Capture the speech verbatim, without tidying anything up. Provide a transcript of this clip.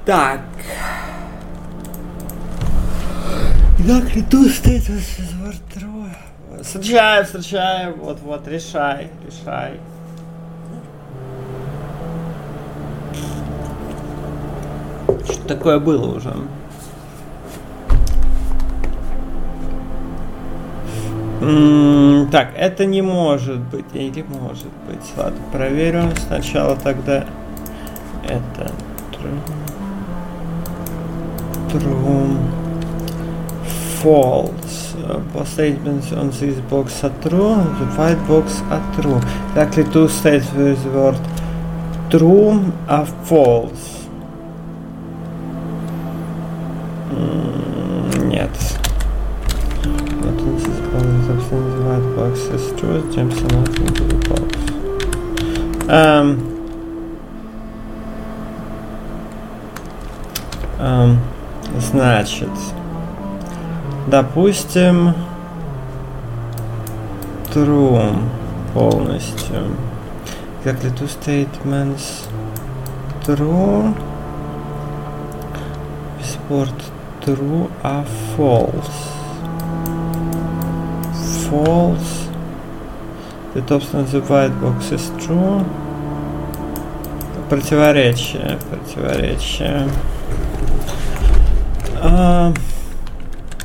Так. Итак, ряду стоит true. Встречаю, встречаю. Вот-вот, решай, решай. Что такое было уже? М-м, так, это не может быть. Или может быть. Ладно, проверю сначала тогда. Это true. True. False. Both statements on this box are true. The white box are true. Exactly two states with the word true are false. Mm, нет. What in this box? The white box is true. Jumps not into the box. Um. Um. Значит. Допустим, true полностью. Exactly two statements true. Word true а false. False. The top on the white box is true. Противоречие, противоречие. Uh,